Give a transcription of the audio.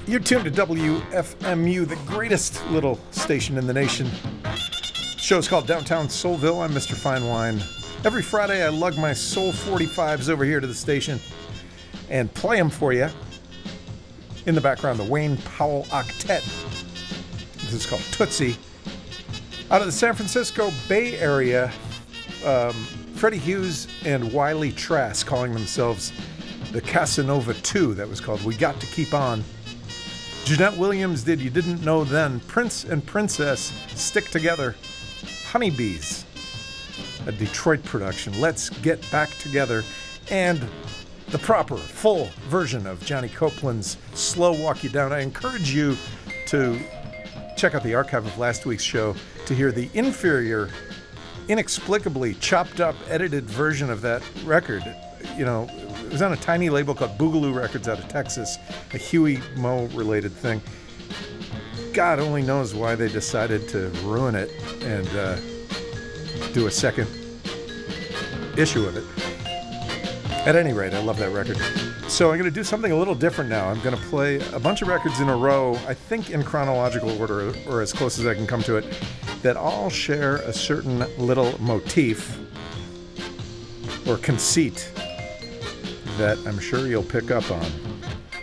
You're tuned to WFMU, the greatest little station in the nation. Show's called Downtown Soulville. I'm Mr. Fine Wine. Every Friday, I lug my Soul 45s over here to the station and play them for you. In the background, the Wayne Powell Octet. This is called Tootsie. Out of the San Francisco Bay Area, Freddie Hughes and Wiley Trask calling themselves the Casanova 2. That was called We Got to Keep On. Jeanette Williams did You Didn't Know Then. Prince and Princess Stick Together. Honeybees, a Detroit production. Let's Get Back Together. And the proper, full version of Johnny Copeland's Slow Walk You Down. I encourage you to check out the archive of last week's show to hear the inferior, inexplicably chopped up, edited version of that record. You know, it was on a tiny label called Boogaloo Records out of Texas, a Huey Moe related thing. God only knows why they decided to ruin it and do a second issue of it. At any rate, I love that record. So I'm going to do something a little different now. I'm going to play a bunch of records in a row, I think in chronological order, or as close as I can come to it, that all share a certain little motif or conceit that I'm sure you'll pick up on.